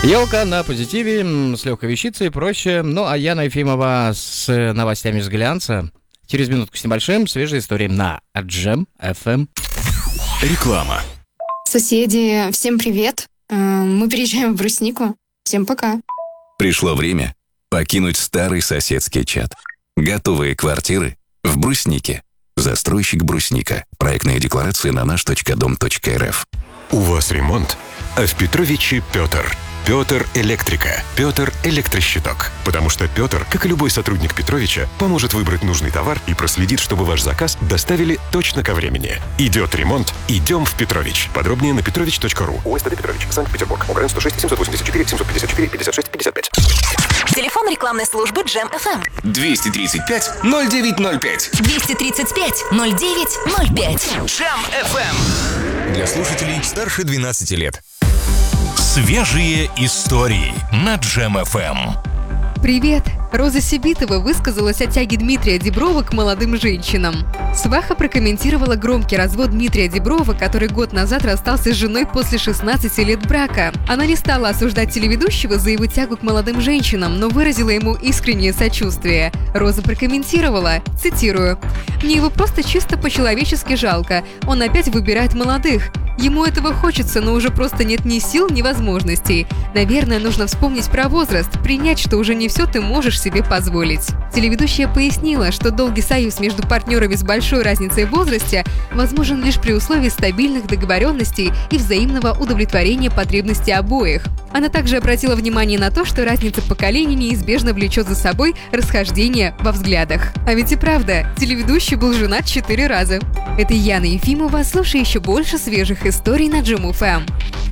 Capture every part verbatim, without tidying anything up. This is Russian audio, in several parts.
Елка на позитиве, с легкой вещицей и прочее. Ну, а Яна Ефимова с новостями с глянца. Через минутку с небольшим свежие истории на Джем эф эм. Реклама. Соседи, всем привет. Мы переезжаем в Бруснику. Всем пока. Пришло время покинуть старый соседский чат. Готовые квартиры в Бруснике. Застройщик Брусника. Проектная декларация на наш точка дом точка эр эф. У вас ремонт, а в Петровиче Петр. Петр Электрика. Петр Электрощиток. Потому что Петр, как и любой сотрудник Петровича, поможет выбрать нужный товар и проследит, чтобы ваш заказ доставили точно ко времени. Идет ремонт, идем в Петрович. Подробнее на петрович точка ру. ОСТД Петрович, Санкт-Петербург. ОГРН сто шесть семьсот восемьдесят четыре семьсот пятьдесят четыре пятьдесят шесть пятьдесят пять. Телефон рекламной службы Джем эф эм. двести тридцать пять ноль девять ноль пять. двести тридцать пять ноль девять ноль пять. Джем эф эм. Для слушателей старше двенадцати лет. Свежие истории на Джем эф эм. Привет! Роза Сибитова высказалась о тяге Дмитрия Диброва к молодым женщинам. Сваха прокомментировала громкий развод Дмитрия Диброва, который год назад расстался с женой после шестнадцати лет брака. Она не стала осуждать телеведущего за его тягу к молодым женщинам, но выразила ему искреннее сочувствие. Роза прокомментировала, цитирую: «Мне его просто чисто по-человечески жалко. Он опять выбирает молодых. Ему этого хочется, но уже просто нет ни сил, ни возможностей. Наверное, нужно вспомнить про возраст, принять, что уже не все ты можешь себе позволить». Телеведущая пояснила, что долгий союз между партнерами с большой разницей в возрасте возможен лишь при условии стабильных договоренностей и взаимного удовлетворения потребностей обоих. Она также обратила внимание на то, что разница поколений неизбежно влечет за собой расхождение во взглядах. А ведь и правда, телеведущий был женат четыре раза. Это Яна Ефимова. Слушай еще больше свежих историй на Джем эф эм.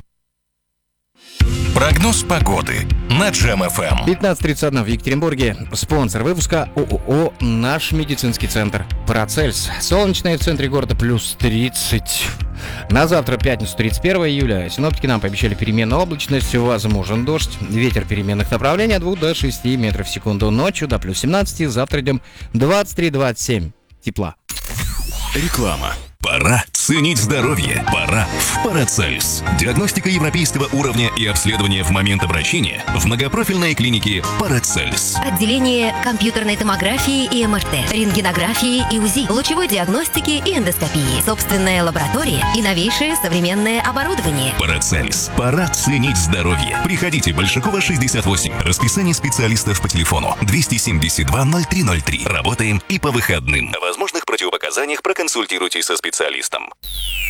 Прогноз погоды на Джем эф эм. пятнадцать тридцать один в Екатеринбурге. Спонсор выпуска ООО «Наш медицинский центр». Парацельс. Солнечное в центре города плюс тридцать. На завтра, пятницу, тридцать первого июля, синоптики нам пообещали переменную облачность, возможен дождь, ветер переменных направлений от двух до шести метров в секунду. Ночью до плюс семнадцать, завтра днем двадцать три двадцать семь. Тепла. Реклама. Пора ценить здоровье. Пора в Парацельс. Диагностика европейского уровня и обследование в момент обращения в многопрофильной клинике Парацельс. Отделение компьютерной томографии и эм эр тэ, рентгенографии и УЗИ, лучевой диагностики и эндоскопии, собственная лаборатория и новейшее современное оборудование. Парацельс. Пора ценить здоровье. Приходите, Большакова, шестьдесят восемь. Расписание специалистов по телефону двести семьдесят два ноль три ноль три. Работаем и по выходным. О возможных противопоказаниях проконсультируйтесь со специалистом.